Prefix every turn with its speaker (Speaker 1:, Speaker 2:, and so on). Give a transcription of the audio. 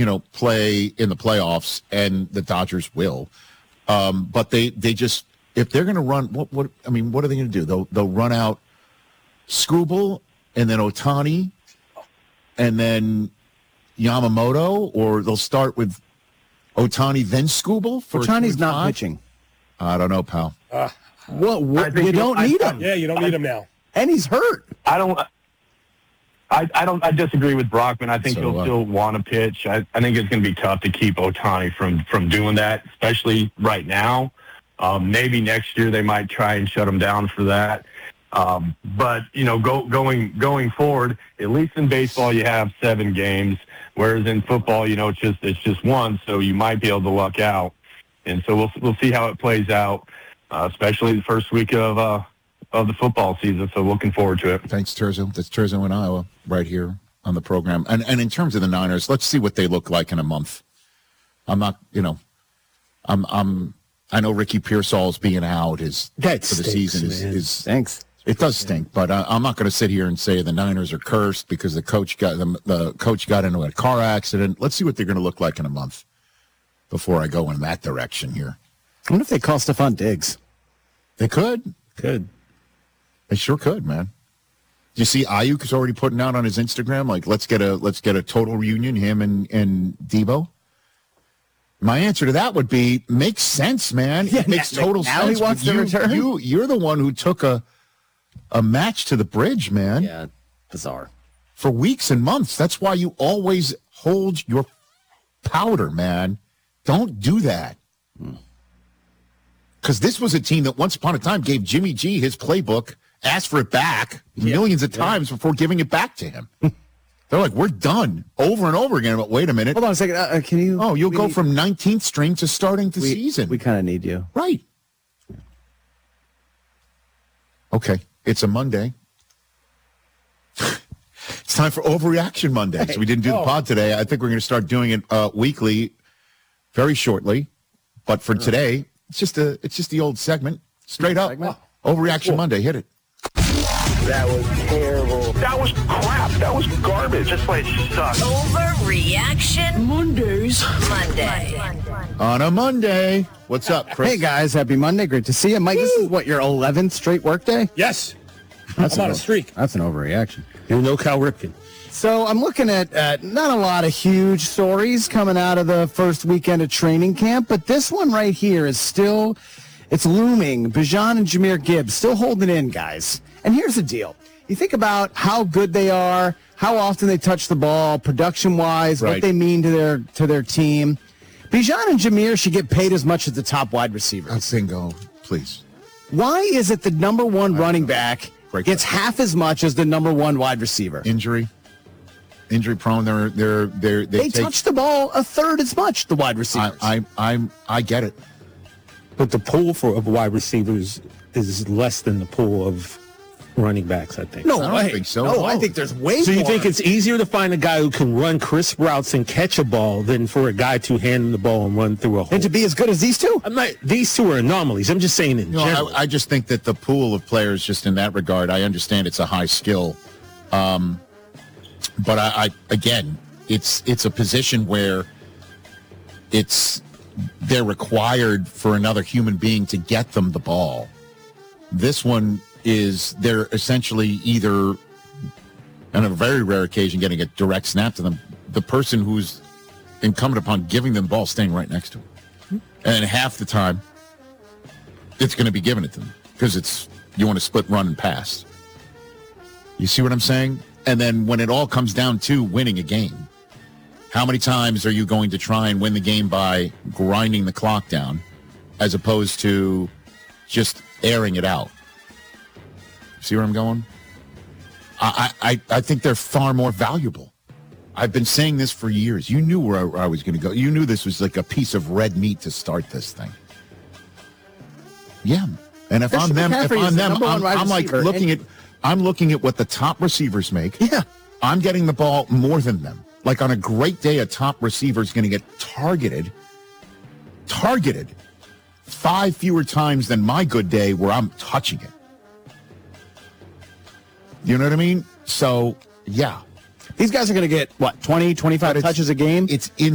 Speaker 1: play in the playoffs, and the Dodgers will. But they just, if they're going to run, what are they going to do? They'll run out Skubal and then Ohtani and then Yamamoto, or they'll start with Ohtani then Skubal.
Speaker 2: Ohtani's not pitching.
Speaker 1: I don't know, pal.
Speaker 2: You don't need him.
Speaker 3: Yeah, you don't need him now.
Speaker 2: And he's hurt.
Speaker 4: I disagree with Brockman. I think he'll still want to pitch. I think it's going to be tough to keep Ohtani from doing that, especially right now. Maybe next year they might try and shut him down for that. But going forward, at least in baseball you have 7 games, whereas in football, it's just one, so you might be able to luck out. And so we'll see how it plays out, especially the first week of the football season. So looking forward to it.
Speaker 1: Thanks, Terzo. That's Terzo in Iowa right here on the program. And in terms of the Niners, let's see what they look like in a month. I'm not, I know Ricky Pearsall's being out for the season is
Speaker 2: stinks.
Speaker 1: It does stink, but I'm not going to sit here and say the Niners are cursed because the coach got into a car accident. Let's see what they're going to look like in a month before I go in that direction here.
Speaker 2: I wonder if they call Stephon Diggs.
Speaker 1: They could. They sure could, man. Do you see Ayuk is already putting out on his Instagram, like, let's get a total reunion, him and Debo? My answer to that would be, makes sense, man.
Speaker 2: Yeah,
Speaker 1: it makes total
Speaker 2: now
Speaker 1: sense.
Speaker 2: He wants to return.
Speaker 1: You're the one who took a match to the bridge, man.
Speaker 2: Yeah, bizarre.
Speaker 1: For weeks and months. That's why you always hold your powder, man. Don't do that. Because this was a team that once upon a time gave Jimmy G his playbook, asked for it back millions of times before giving it back to him. They're like, we're done over and over again. But wait a minute.
Speaker 2: Hold on a second. Can you?
Speaker 1: Oh, you'll go from 19th string to starting the season.
Speaker 2: We kind of need you.
Speaker 1: Right. Okay. It's a Monday. It's time for Overreaction Monday. So we didn't do the pod today. I think we're going to start doing it weekly very shortly. But for today, it's just the old segment. Straight up. Overreaction Monday. Hit it.
Speaker 4: That was terrible.
Speaker 5: That was crap. That was garbage. This place sucks.
Speaker 6: Overreaction Mondays. Monday.
Speaker 1: On a Monday. What's up, Chris?
Speaker 2: Hey, guys. Happy Monday. Great to see you. Mike, this is your 11th straight workday?
Speaker 3: Yes.
Speaker 2: That's
Speaker 3: I'm on a streak.
Speaker 2: That's an overreaction.
Speaker 3: You're no Cal Ripken.
Speaker 2: So I'm looking at not a lot of huge stories coming out of the first weekend of training camp, but this one right here is still, it's looming. Bijan and Jahmyr Gibbs still holding in, guys. And here's the deal. You think about how good they are, how often they touch the ball, production-wise, what they mean to their team. Bijan and Jahmyr should get paid as much as the top wide receiver.
Speaker 1: Singo, please.
Speaker 2: Why is it the number one running back gets half as much as the number one wide receiver?
Speaker 1: Injury prone. They
Speaker 2: touch the ball a third as much, the wide receivers.
Speaker 1: I get it.
Speaker 3: But the pool of wide receivers is less than the pool of running backs, I think.
Speaker 1: I don't think so.
Speaker 2: No, I think there's way more.
Speaker 3: So you think it's easier to find a guy who can run crisp routes and catch a ball than for a guy to hand the ball and run through a hole?
Speaker 2: And to be as good as these two?
Speaker 3: These two are anomalies. I'm just saying in general.
Speaker 1: I just think that the pool of players, just in that regard, I understand it's a high skill. But I again, it's a position where they're required for another human being to get them the ball. This one they're essentially either, on a very rare occasion, getting a direct snap to them, the person who's incumbent upon giving them the ball staying right next to them. And half the time, it's going to be given to them because you want to split run and pass. You see what I'm saying? And then when it all comes down to winning a game, how many times are you going to try and win the game by grinding the clock down as opposed to just airing it out? See where I'm going? I think they're far more valuable. I've been saying this for years. You knew where I was going to go. You knew this was like a piece of red meat to start this thing. Yeah. And if I'm them, I'm like looking at what the top receivers make.
Speaker 2: Yeah.
Speaker 1: I'm getting the ball more than them. Like on a great day, a top receiver is going to get targeted 5 fewer times than my good day where I'm touching it. You know what I mean? So, yeah.
Speaker 2: These guys are going to get, 20, 25 touches a game?
Speaker 1: It's